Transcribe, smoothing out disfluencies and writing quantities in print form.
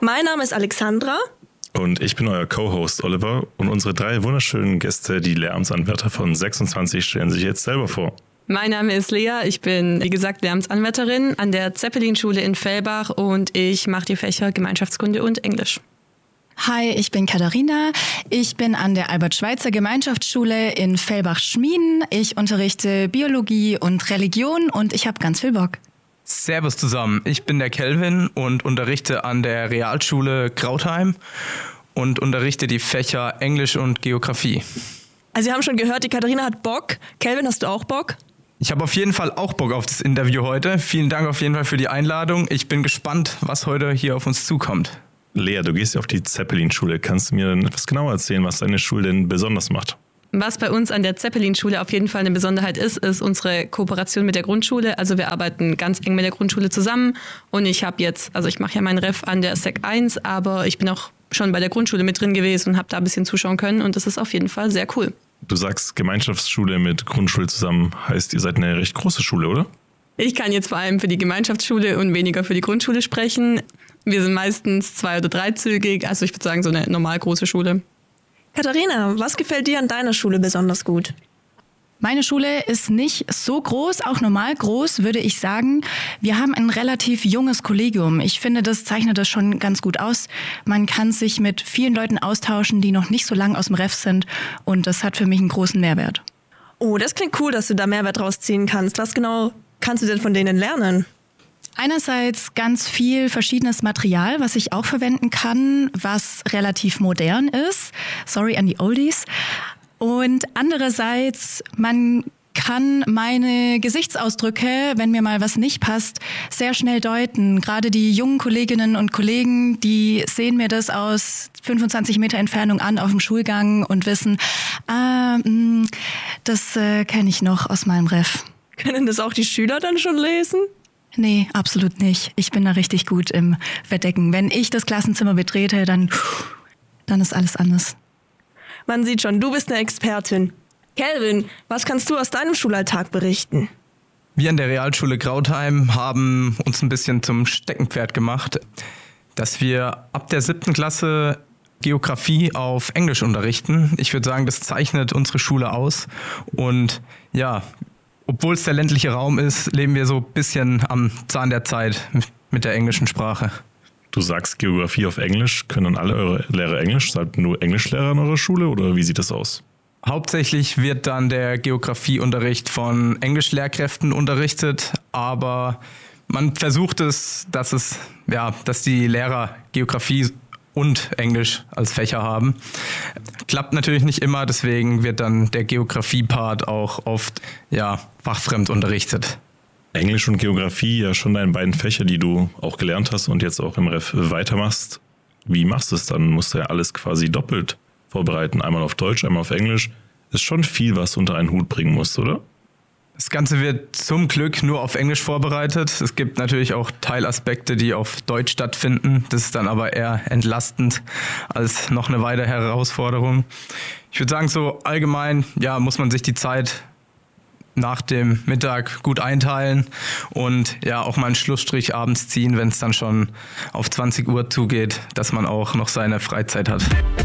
Mein Name ist Alexandra. Und ich bin euer Co-Host Oliver und unsere 3 wunderschönen Gäste, die Lehramtsanwärter von 26, stellen sich jetzt selber vor. Mein Name ist Lea, ich bin, wie gesagt, Lehramtsanwärterin an der Zeppelin-Schule in Fellbach und ich mache die Fächer Gemeinschaftskunde und Englisch. Hi, ich bin Katharina. Ich bin an der Albert-Schweitzer-Gemeinschaftsschule in Fellbach-Schmieden. Ich unterrichte Biologie und Religion und ich habe ganz viel Bock. Servus zusammen, ich bin der Kelvin und unterrichte an der Realschule Krautheim und unterrichte die Fächer Englisch und Geografie. Also Sie haben schon gehört, die Katharina hat Bock. Kelvin, hast du auch Bock? Ich habe auf jeden Fall auch Bock auf das Interview heute. Vielen Dank auf jeden Fall für die Einladung. Ich bin gespannt, was heute hier auf uns zukommt. Lea, du gehst ja auf die Zeppelin-Schule. Kannst du mir denn etwas genauer erzählen, was deine Schule denn besonders macht? Was bei uns an der Zeppelin-Schule auf jeden Fall eine Besonderheit ist unsere Kooperation mit der Grundschule. Also wir arbeiten ganz eng mit der Grundschule zusammen und ich mache ja meinen Ref an der Sek 1, aber ich bin auch schon bei der Grundschule mit drin gewesen und habe da ein bisschen zuschauen können und das ist auf jeden Fall sehr cool. Du sagst Gemeinschaftsschule mit Grundschule zusammen, heißt ihr seid eine recht große Schule, oder? Ich kann jetzt vor allem für die Gemeinschaftsschule und weniger für die Grundschule sprechen. Wir sind meistens 2- oder 3-zügig, also ich würde sagen so eine normal große Schule. Katharina, was gefällt dir an deiner Schule besonders gut? Meine Schule ist nicht so groß, auch normal groß, würde ich sagen. Wir haben ein relativ junges Kollegium. Ich finde, das zeichnet das schon ganz gut aus. Man kann sich mit vielen Leuten austauschen, die noch nicht so lang aus dem Ref sind. Und das hat für mich einen großen Mehrwert. Oh, das klingt cool, dass du da Mehrwert rausziehen kannst. Was genau kannst du denn von denen lernen? Einerseits ganz viel verschiedenes Material, was ich auch verwenden kann, was relativ modern ist. Sorry an die Oldies. Und andererseits, man kann meine Gesichtsausdrücke, wenn mir mal was nicht passt, sehr schnell deuten. Gerade die jungen Kolleginnen und Kollegen, die sehen mir das aus 25 Meter Entfernung an auf dem Schulgang und wissen, das kenne ich noch aus meinem Ref. Können das auch die Schüler dann schon lesen? Nee, absolut nicht. Ich bin da richtig gut im Verdecken. Wenn ich das Klassenzimmer betrete, dann ist alles anders. Man sieht schon, du bist eine Expertin. Kelvin, was kannst du aus deinem Schulalltag berichten? Wir an der Realschule Krautheim haben uns ein bisschen zum Steckenpferd gemacht, dass wir ab der 7. Klasse Geografie auf Englisch unterrichten. Ich würde sagen, das zeichnet unsere Schule aus. Und ja, obwohl es der ländliche Raum ist, leben wir so ein bisschen am Zahn der Zeit mit der englischen Sprache. Du sagst Geografie auf Englisch. Können alle eure Lehrer Englisch? Seid ihr nur Englischlehrer an eurer Schule oder wie sieht das aus? Hauptsächlich wird dann der Geografieunterricht von Englischlehrkräften unterrichtet, aber man versucht es, dass die Lehrer Geografie und Englisch als Fächer haben. Klappt natürlich nicht immer, deswegen wird dann der Geografie-Part auch oft fachfremd unterrichtet. Englisch und Geografie, ja schon deine beiden Fächer, die du auch gelernt hast und jetzt auch im Ref weitermachst. Wie machst du es dann? Musst du ja alles quasi doppelt vorbereiten. Einmal auf Deutsch, einmal auf Englisch. Ist schon viel, was du unter einen Hut bringen musst, oder? Das Ganze wird zum Glück nur auf Englisch vorbereitet. Es gibt natürlich auch Teilaspekte, die auf Deutsch stattfinden. Das ist dann aber eher entlastend als noch eine weitere Herausforderung. Ich würde sagen, so allgemein muss man sich die Zeit nach dem Mittag gut einteilen und auch mal einen Schlussstrich abends ziehen, wenn es dann schon auf 20 Uhr zugeht, dass man auch noch seine Freizeit hat.